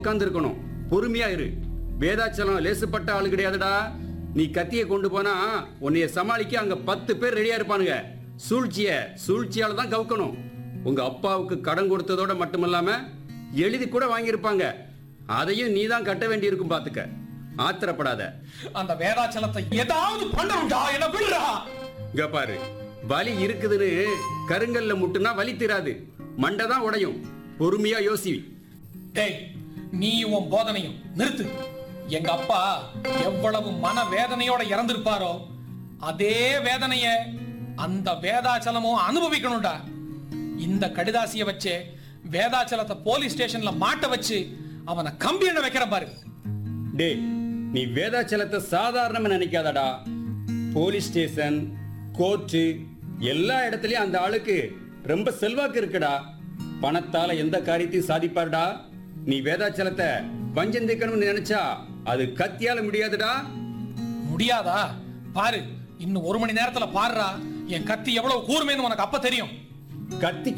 உட்கார்ந்து இருக்கணும். பொறுமையா இரு. வேதாச்சலம் லேசுப்பட்ட ஆளு கிடையாதுடா. நீ கத்தியை கொண்டு போனா உன்னைய சமாளிக்க அங்க 10 பேர் ரெடியா இருப்பானுங்க. சூழ்ச்சியால தான் கவுக்கணும். உங்க அப்பாவுக்கு கடன் கொடுத்ததோட மட்டுமல்லாம எழுதி கூட வாங்கியிருப்பாங்க. அதையும் நீ தான் கட்ட வேண்டி இருக்கும். பாத்துக்க, ஆத்திரப்படாத. அந்த வேதாச்சலத்தை ஏதாவது பண்ணணும்டா, என்ன விடுறா. இங்க பாரு, வலி இருக்குதுன்னு கருங்கல்ல முட்டுனா வலி தீராது, மண்டை தான் உடையும். பொறுமையா யோசி. டேய், நீ உன் போதனையும் நிறுத்து. எங்க அப்பா எவ்வளவு மன வேதனையோட இறந்திருப்பாரோ அதே வேதனைய அந்த வேதாச்சலமும் அனுபவிக்கணும்டா. இந்த கடிதாசிய வச்சு வேதாச்சலத்தை போலீஸ் ஸ்டேஷன்ல மாட்ட வச்சு அவனை கம்பி எண்ண வைக்கிற பாரு. டேய், நீ வேதாச்சலத்தை சாதாரணமா நினைக்காதடா. போலீஸ் ஸ்டேஷன், கோர்ட்டு எல்லா இடத்துலயும் அந்த ஆளுக்கு ரொம்ப செல்வாக்கு இருக்குடா. பணத்தால எந்த காரியத்தையும் சாதிப்பாருடா. நீ வேதாச்சலத்தை பஞ்சம் தீர்க்கணும்னு நினைச்சா அது கத்தியால முடியாதுடா. முடியாதா? பாரு, இன்னும் 1 மணி நேரத்துல பாருடா என் கத்தி எவ்வளவு கூர்மைன்னு உனக்கு அப்ப தெரியும். கத்திக்கு